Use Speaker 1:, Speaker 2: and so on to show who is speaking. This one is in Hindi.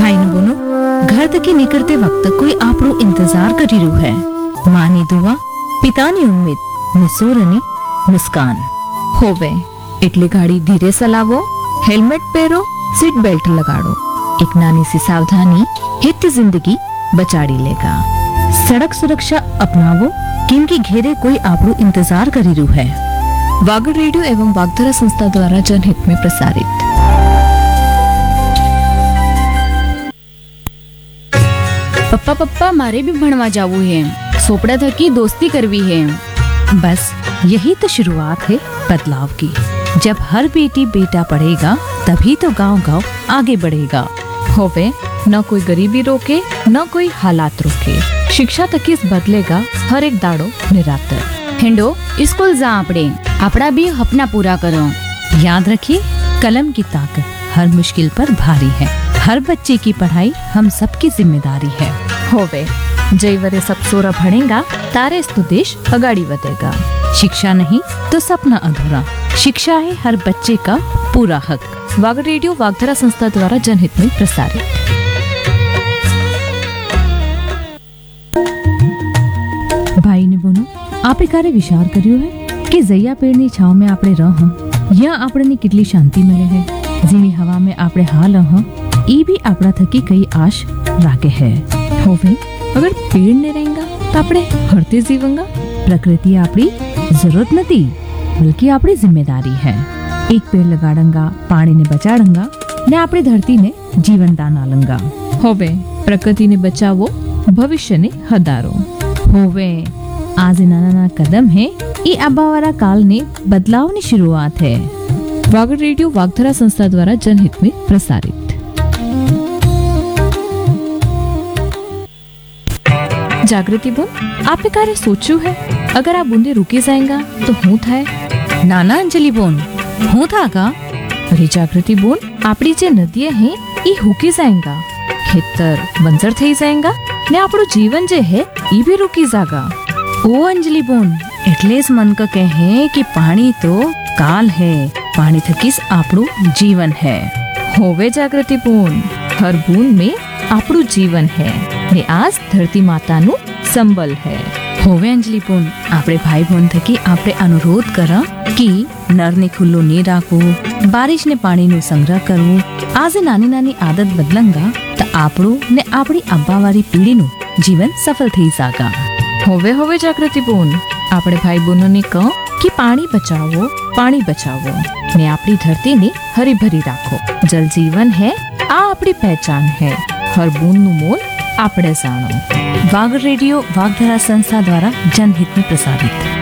Speaker 1: भाई ने बोनो घर थकी નીકળતે વખત કોઈ આપણો इंतजार કરી રહ્યું है। માની દુઆ, પિતાની ઉમ્મીદ ને સોરની મુસ્કાન
Speaker 2: હોવે એટલે ગાડી ધીરે ચલાવો, હેલ્મેટ પહેરો, सीट बेल्ट लगाड़ो। एक नानी सी सावधानी हित जिंदगी बचाड़ी लेगा।
Speaker 1: सड़क सुरक्षा अपनावो क्योंकि घेरे कोई आपरो इंतजार करी रह्यो है।
Speaker 2: वागड़ रेडियो एवं वागधरा संस्था द्वारा जनहित में प्रसारित।
Speaker 3: पप्पा पप्पा मारे भी भणवा जावू है, सोपड़ा थकी दोस्ती करवी है।
Speaker 1: बस यही तो शुरुआत है बदलाव की। जब हर बेटी बेटा पढ़ेगा तभी तो गांव-गांव आगे बढ़ेगा।
Speaker 2: होवे न कोई गरीबी रोके न कोई हालात रोके। शिक्षा तकीस बदलेगा हर एक दाड़ो निरातर।
Speaker 3: हेंडो स्कूल जा आपड़े, आपड़ा भी अपना पूरा करो।
Speaker 1: याद रखिए, कलम की ताकत हर मुश्किल पर भारी है। हर बच्चे की पढ़ाई हम सबकी जिम्मेदारी है।
Speaker 2: होवे जय वरे सब सोरा भणेगा तारे तो देश अगाड़ी बढ़ेगा।
Speaker 1: शिक्षा नहीं तो सपना अधूरा। शिक्षा है हर बच्चे का पूरा हक।
Speaker 2: वागड़ रेडियो वागधरा संस्था द्वारा जनहित में प्रसारित।
Speaker 1: भाई ने बोनो आपे क्यारे विचार कर्यो है कि जया पेड़नी छाव में आपणे रह या आपणे कितली शांति मिले है। जीनी हवा में आपणे हाल ई भी आपड़ा थकी कई आश राखे है।
Speaker 2: होवे अगर पेड़ ने रहेगा तो आपणे हरते जीवंगा।
Speaker 1: प्रकृति आपड़ी जरूरत नहीं बल्कि आपड़ी जिम्मेदारी है। एक पेड़ लगाड़ंगा, पानी ने बचाड़ंगा ने आपड़ी धरती ने जीवन दान आलंगा।
Speaker 2: होवे प्रकृति ने बचावो, भविष्य ने हदारो।
Speaker 1: होवे आज नाना कदम है ई आबावारा काल ने बदलाव की शुरुआत है।
Speaker 2: वागड़ रेडियो वागधरा संस्था द्वारा जनहित में प्रसारित। जागृति बोल आपने कार्य सोचू है, अगर आप बूंदे रुके जाएगा तो हूँ थाय।
Speaker 1: नाना अंजलि बोन हूँ था का।
Speaker 2: अरे जागृति बोल आपड़ी जे नदियां हैं ई हुकी जाएगा, खेतर बंजर थई जाएगा ने आपड़ो जीवन जे है ई भी रुकी जागा।
Speaker 1: ओ अंजलि बोन एटले ज मन का कहे कि पानी तो काल है, पानी थकीस आपड़ो जीवन है।
Speaker 2: होवे जागृति बोन हर बूंद में आपड़ो जीवन है ने आज धरती माता नु संबल है।
Speaker 1: होवे अंजलि बोन आपरे भाई बहन थकी आपरे अनुरोध करा कि नर ने खुल्लो नहीं राखो, बारिश ने पानी नु संग्रह करो। आज नानी नानी आदत बदलंगा तो आपड़ो ने आपड़ी अब्बावारी पीढ़ी नु जीवन सफल थई जागा।
Speaker 2: होवे होवे जागृति बोन आपड़े भाई बहनों ने कहो कि पानी बचावो ने आपड़ी धरती ने हरी भरी राखो। जल जीवन है, आ आपड़ी पहचान है। हर बूंद नु मोल आपड़े जानो।
Speaker 1: वागड़ रेडियो वागधरा संस्था द्वारा जनहित में प्रसारित।